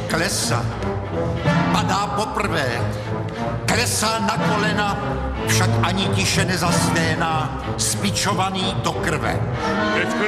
klesa, padá poprvé, klesá na kolena, však ani tiše nezasténá, spičovaný do krve. Teď